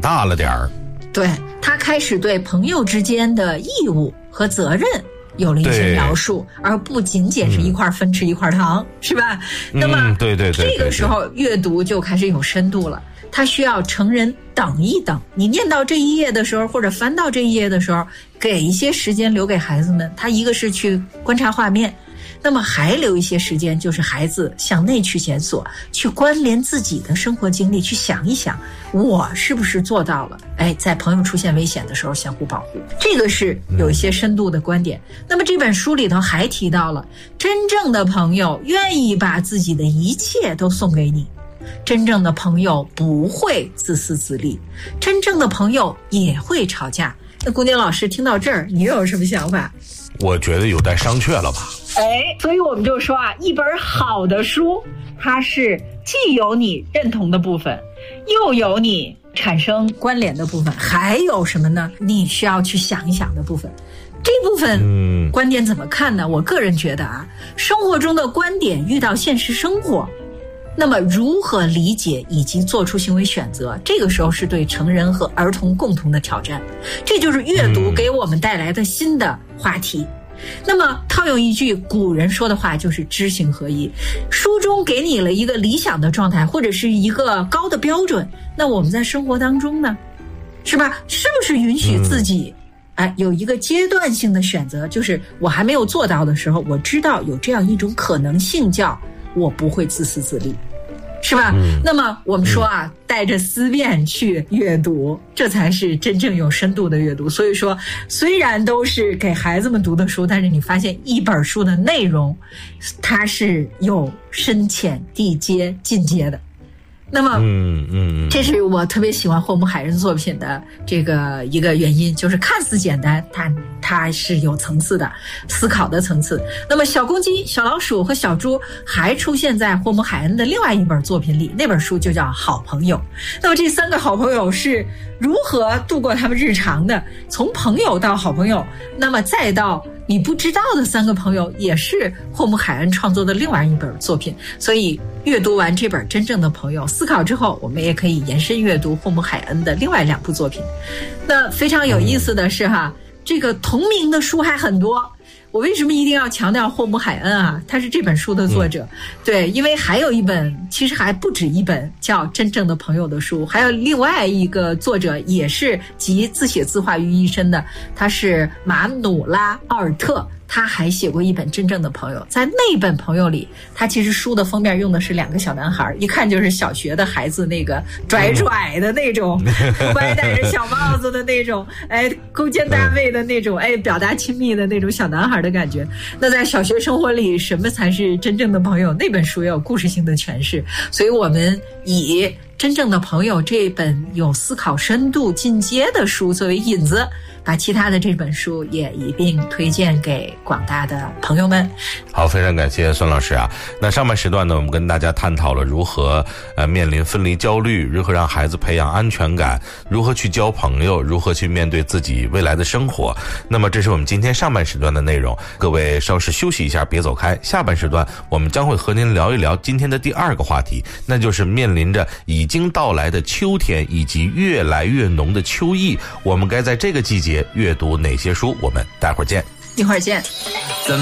大了点儿。 对，他开始对朋友之间的义务和责任有了一些描述，而不仅仅是一块分吃一块糖，是吧？那么， 对， 这个时候阅读就开始有深度了。他需要成人等一等，你念到这一页的时候，或者翻到这一页的时候，给一些时间留给孩子们。他一个是去观察画面，那么还留一些时间，就是孩子向内去检索，去关联自己的生活经历，去想一想，我是不是做到了？在朋友出现危险的时候相互保护，这个是有一些深度的观点。那么这本书里头还提到了，真正的朋友愿意把自己的一切都送给你。真正的朋友不会自私自利，真正的朋友也会吵架。那龚坚老师听到这儿，你又有什么想法？ 我觉得有待商榷了吧。 所以我们就说啊，一本好的书，它是既有你认同的部分，又有你产生关联的部分，还有什么呢？你需要去想一想的部分。这部分观点怎么看呢？我个人觉得啊，生活中的观点遇到现实生活，那么如何理解以及做出行为选择，这个时候是对成人和儿童共同的挑战。这就是阅读给我们带来的新的话题。那么套用一句古人说的话，就是知行合一。书中给你了一个理想的状态，或者是一个高的标准，那我们在生活当中呢，是吧？是不是允许自己有一个阶段性的选择，就是我还没有做到的时候，我知道有这样一种可能性，叫我不会自私自利，是吧？那么我们说啊，带着思辨去阅读，这才是真正有深度的阅读。所以说，虽然都是给孩子们读的书，但是你发现一本书的内容，它是有深浅、地阶、进阶的。那么，这是我特别喜欢霍姆海恩作品的这个一个原因，就是看似简单，它是有层次的，思考的层次。那么小公鸡、小老鼠和小猪还出现在霍姆海恩的另外一本作品里，那本书就叫《好朋友》。那么这三个好朋友是如何度过他们日常的？从朋友到好朋友，那么再到你不知道的三个朋友，也是霍姆海恩创作的另外一本作品。所以阅读完这本《真正的朋友》，思考之后，我们也可以延伸阅读霍姆海恩的另外2部作品。那非常有意思的是这个同名的书还很多。我为什么一定要强调霍姆海恩啊？他是这本书的作者。对，因为还有一本，其实还不止一本叫《真正的朋友》的书，还有另外一个作者也是集自写自话于一身的，他是马努拉·奥尔特。他还写过一本《真正的朋友》，在那本朋友里，他其实书的封面用的是2个小男孩，一看就是小学的孩子，那个拽拽的那种，不爱戴着小帽子的那种，勾肩搭背的那种，表达亲密的那种小男孩的感觉。那在小学生活里，什么才是真正的朋友？那本书也有故事性的诠释，所以我们以真正的朋友这本有思考深度进阶的书作为引子，把其他的这本书也一并推荐给广大的朋友们。 好，非常感谢孙老师啊。那上半时段呢，我们跟大家探讨了如何面临分离焦虑，如何让孩子培养安全感，如何去交朋友，如何去面对自己未来的生活。那么这是我们今天上半时段的内容，各位稍事休息一下，别走开。下半时段我们将会和您聊一聊今天的第2个话题，那就是面临着已经到来的秋天以及越来越浓的秋意，我们该在这个季节阅读哪些书？我们待会儿见。 一会儿见。